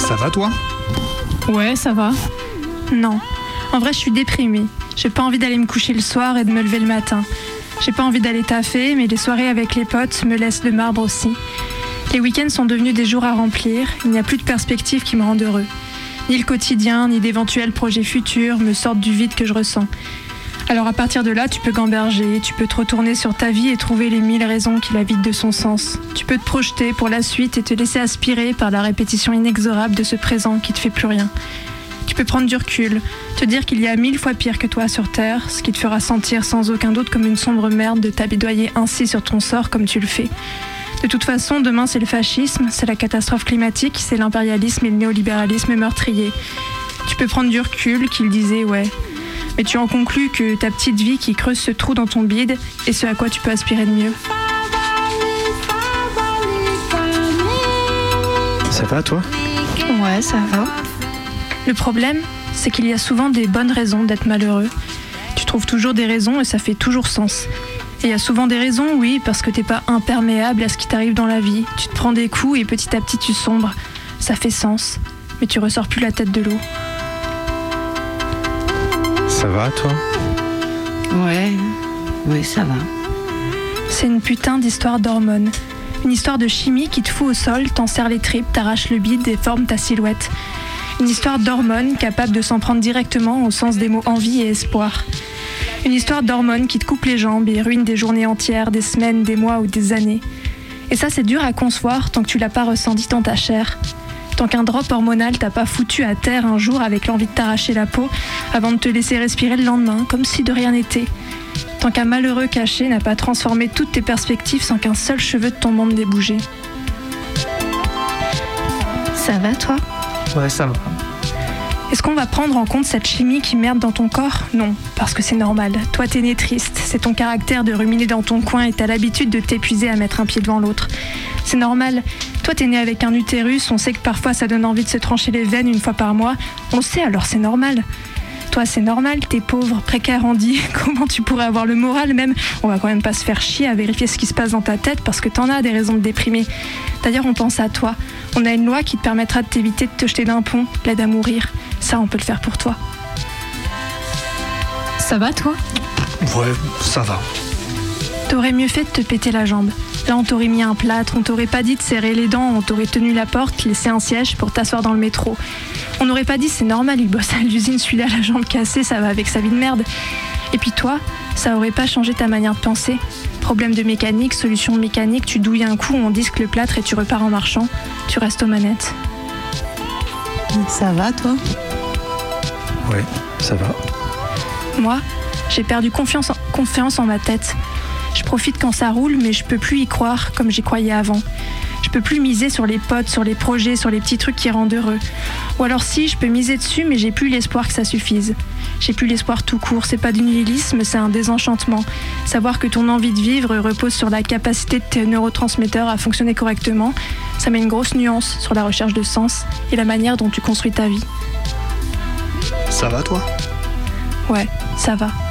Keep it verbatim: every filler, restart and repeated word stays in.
Ça va toi ? Ouais, ça va. Non. En vrai, je suis déprimée. J'ai pas envie d'aller me coucher le soir et de me lever le matin. J'ai pas envie d'aller taffer, mais les soirées avec les potes me laissent de marbre aussi. Les week-ends sont devenus des jours à remplir. Il n'y a plus de perspectives qui me rendent heureux. Ni le quotidien, ni d'éventuels projets futurs me sortent du vide que je ressens. Alors à partir de là, tu peux gamberger, tu peux te retourner sur ta vie et trouver les mille raisons qui la vident de son sens. Tu peux te projeter pour la suite et te laisser aspirer par la répétition inexorable de ce présent qui te fait plus rien. Tu peux prendre du recul, te dire qu'il y a mille fois pire que toi sur Terre, ce qui te fera sentir sans aucun doute comme une sombre merde de t'abidoyer ainsi sur ton sort comme tu le fais. De toute façon, demain c'est le fascisme, c'est la catastrophe climatique, c'est l'impérialisme et le néolibéralisme meurtrier. Tu peux prendre du recul, qu'il disait, ouais. Mais tu en conclus que ta petite vie qui creuse ce trou dans ton bide est ce à quoi tu peux aspirer de mieux. Ça va toi ? Ouais, ça va. Le problème, c'est qu'il y a souvent des bonnes raisons d'être malheureux. Tu trouves toujours des raisons et ça fait toujours sens. Et il y a souvent des raisons, oui, parce que t'es pas imperméable à ce qui t'arrive dans la vie. Tu te prends des coups et petit à petit tu sombres. Ça fait sens, mais tu ressors plus la tête de l'eau. Ça va toi ? Ouais, ouais, ça va. C'est une putain d'histoire d'hormones. Une histoire de chimie qui te fout au sol, t'en serre les tripes, t'arrache le bide et forme ta silhouette. Une histoire d'hormones capable de s'en prendre directement au sens des mots envie et espoir. Une histoire d'hormones qui te coupe les jambes et ruine des journées entières, des semaines, des mois ou des années. Et ça, c'est dur à concevoir tant que tu l'as pas ressenti dans ta chair. Tant qu'un drop hormonal t'a pas foutu à terre un jour avec l'envie de t'arracher la peau avant de te laisser respirer le lendemain, comme si de rien n'était. Tant qu'un malheureux caché n'a pas transformé toutes tes perspectives sans qu'un seul cheveu de ton monde n'ait bougé. Ça va, toi ? Ouais, ça va. Est-ce qu'on va prendre en compte cette chimie qui merde dans ton corps ? Non, parce que c'est normal. Toi, t'es né triste. C'est ton caractère de ruminer dans ton coin et t'as l'habitude de t'épuiser à mettre un pied devant l'autre. C'est normal. Toi, t'es né avec un utérus. On sait que parfois, ça donne envie de se trancher les veines une fois par mois. On le sait, alors c'est normal. Toi, c'est normal, t'es pauvre, précaire, handi. Comment tu pourrais avoir le moral même ? On va quand même pas se faire chier à vérifier ce qui se passe dans ta tête parce que t'en as des raisons de déprimer. D'ailleurs, on pense à toi. On a une loi qui te permettra de t'éviter de te jeter d'un pont, l'aide à mourir. Ça, on peut le faire pour toi. Ça va, toi ? Ouais, ça va. T'aurais mieux fait de te péter la jambe. Là, on t'aurait mis un plâtre, on t'aurait pas dit de serrer les dents, on t'aurait tenu la porte, laissé un siège pour t'asseoir dans le métro. On n'aurait pas dit c'est normal, il bosse à l'usine, celui-là la jambe cassée, ça va avec sa vie de merde. Et puis toi, ça aurait pas changé ta manière de penser. Problème de mécanique, solution mécanique, tu douilles un coup, on disque le plâtre et tu repars en marchant. Tu restes aux manettes. Ça va, toi ? Ouais, ça va. Moi, j'ai perdu confiance en, confiance en ma tête. Je profite quand ça roule, mais je peux plus y croire comme j'y croyais avant. Je peux plus miser sur les potes, sur les projets, sur les petits trucs qui rendent heureux. Ou alors si, je peux miser dessus, mais j'ai plus l'espoir que ça suffise. J'ai plus l'espoir tout court. C'est pas du nihilisme, c'est un désenchantement. Savoir que ton envie de vivre repose sur la capacité de tes neurotransmetteurs à fonctionner correctement, ça met une grosse nuance sur la recherche de sens et la manière dont tu construis ta vie. Ça va toi ? Ouais, ça va.